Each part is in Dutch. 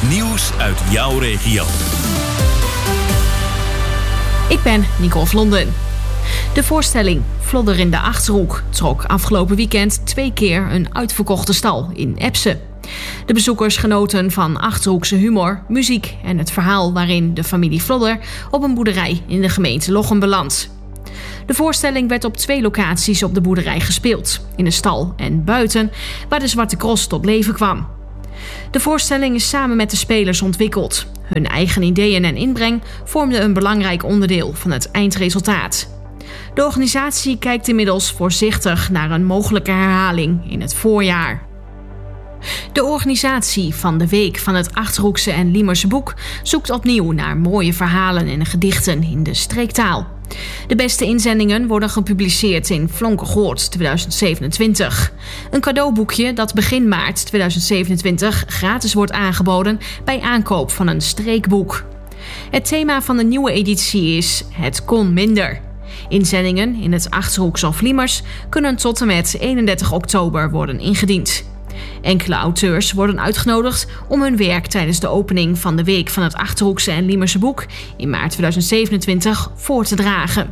nieuws uit jouw regio. Ik ben Nicole Vlonden. De voorstelling Flodder in de Achterhoek trok afgelopen weekend 2 keer een uitverkochte stal in Epse. De bezoekers genoten van Achterhoekse humor, muziek en het verhaal waarin de familie Flodder op een boerderij in de gemeente Lochem belandt. De voorstelling werd op 2 locaties op de boerderij gespeeld, in de stal en buiten, waar de Zwarte Cross tot leven kwam. De voorstelling is samen met de spelers ontwikkeld. Hun eigen ideeën en inbreng vormden een belangrijk onderdeel van het eindresultaat. De organisatie kijkt inmiddels voorzichtig naar een mogelijke herhaling in het voorjaar. De organisatie van de Week van het Achterhoekse en Liemerse Boek zoekt opnieuw naar mooie verhalen en gedichten in de streektaal. De beste inzendingen worden gepubliceerd in Flonkergoord 2027. Een cadeauboekje dat begin maart 2027 gratis wordt aangeboden bij aankoop van een streekboek. Het thema van de nieuwe editie is Het kon minder. Inzendingen in het Achterhoeks of Liemers kunnen tot en met 31 oktober worden ingediend. Enkele auteurs worden uitgenodigd om hun werk tijdens de opening van de Week van het Achterhoekse en Liemerse Boek in maart 2027 voor te dragen.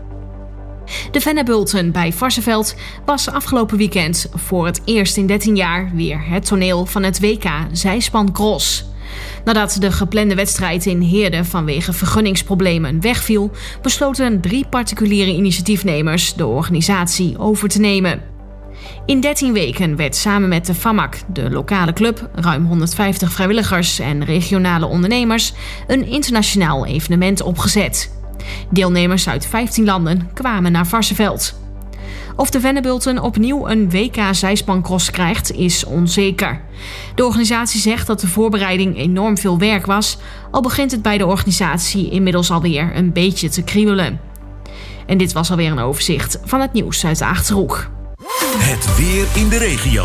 De Vennebulten bij Varsseveld was afgelopen weekend voor het eerst in 13 jaar weer het toneel van het WK Zijspan Cross. Nadat de geplande wedstrijd in Heerde vanwege vergunningsproblemen wegviel, besloten 3 particuliere initiatiefnemers de organisatie over te nemen. In 13 weken werd samen met de FAMAC, de lokale club, ruim 150 vrijwilligers en regionale ondernemers een internationaal evenement opgezet. Deelnemers uit 15 landen kwamen naar Varsseveld. Of de Vennebulten opnieuw een WK zijspancross krijgt, is onzeker. De organisatie zegt dat de voorbereiding enorm veel werk was, al begint het bij de organisatie inmiddels alweer een beetje te kriebelen. En dit was alweer een overzicht van het nieuws uit de Achterhoek. Het weer in de regio.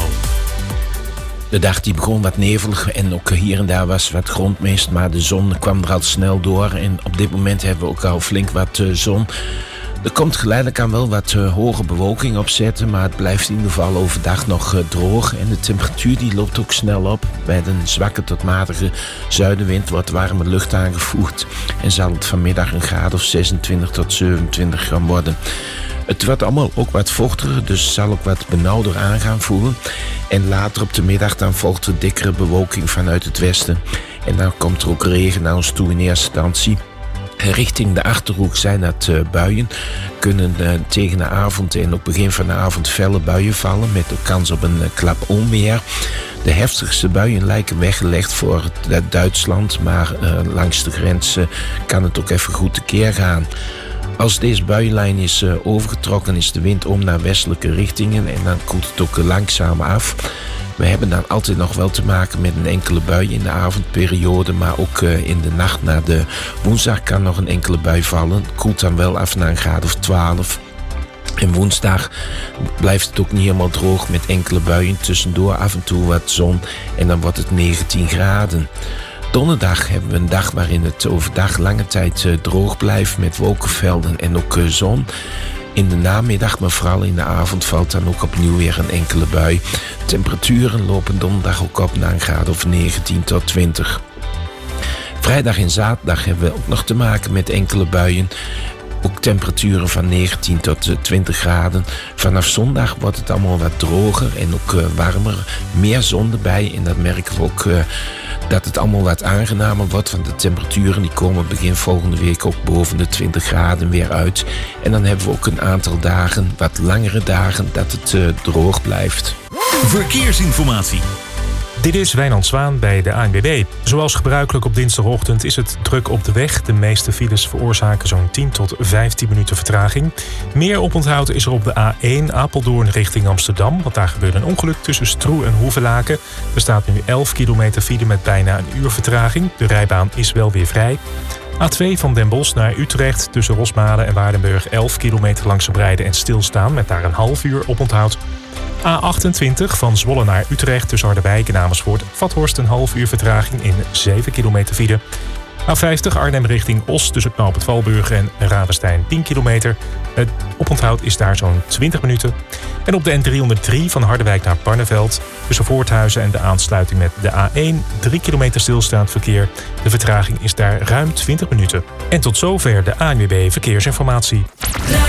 De dag die begon wat nevelig en ook hier en daar was wat grondmist, maar de zon kwam er al snel door en op dit moment hebben we ook al flink wat zon. Er komt geleidelijk aan wel wat hoge bewolking opzetten, maar het blijft in ieder geval overdag nog droog. En de temperatuur die loopt ook snel op. Bij een zwakke tot matige zuidenwind wordt warme lucht aangevoerd. En zal het vanmiddag een graad of 26 tot 27 gaan worden. Het wordt allemaal ook wat vochtiger, dus zal ook wat benauwder aan gaan voelen. En later op de middag dan volgt er dikkere bewolking vanuit het westen. En dan komt er ook regen naar ons toe in eerste instantie. Richting de Achterhoek zijn dat buien. Kunnen tegen de avond en ook begin van de avond felle buien vallen met ook kans op een klap onweer. De heftigste buien lijken weggelegd voor Duitsland, maar langs de grens kan het ook even goed tekeer gaan. Als deze buienlijn is overgetrokken is de wind om naar westelijke richtingen en dan koelt het ook langzaam af. We hebben dan altijd nog wel te maken met een enkele bui in de avondperiode, maar ook in de nacht naar de woensdag kan nog een enkele bui vallen. Het koelt dan wel af naar een graad of 12. En woensdag blijft het ook niet helemaal droog met enkele buien, tussendoor af en toe wat zon en dan wordt het 19 graden. Donderdag hebben we een dag waarin het overdag lange tijd droog blijft met wolkenvelden en ook zon. In de namiddag, maar vooral in de avond, valt dan ook opnieuw weer een enkele bui. Temperaturen lopen donderdag ook op naar een graad of 19 tot 20. Vrijdag en zaterdag hebben we ook nog te maken met enkele buien. Ook temperaturen van 19 tot 20 graden. Vanaf zondag wordt het allemaal wat droger en ook warmer. Meer zon erbij en dat merken we ook dat het allemaal wat aangenamer wordt. Want de temperaturen die komen begin volgende week ook boven de 20 graden weer uit. En dan hebben we ook een aantal dagen, wat langere dagen, dat het droog blijft. Verkeersinformatie. Dit is Wijnand Zwaan bij de ANWB. Zoals gebruikelijk op dinsdagochtend is het druk op de weg. De meeste files veroorzaken zo'n 10 tot 15 minuten vertraging. Meer oponthoud is er op de A1 Apeldoorn richting Amsterdam. Want daar gebeurde een ongeluk tussen Stroe en Hoevelaken. Er staat nu 11 kilometer file met bijna een uur vertraging. De rijbaan is wel weer vrij. A2 van Den Bosch naar Utrecht tussen Rosmalen en Waardenburg 11 kilometer langzaam rijden en stilstaan met daar een half uur oponthoud. A28 van Zwolle naar Utrecht tussen Harderwijk en Amersfoort. Vathorst een half uur vertraging in 7 kilometer file. A50 Arnhem richting Os tussen knooppunt Valburg en Ravenstein 10 kilometer. Het oponthoud is daar zo'n 20 minuten. En op de N303 van Harderwijk naar Barneveld tussen Voorthuizen en de aansluiting met de A1 3 kilometer stilstaand verkeer. De vertraging is daar ruim 20 minuten. En tot zover de ANWB Verkeersinformatie.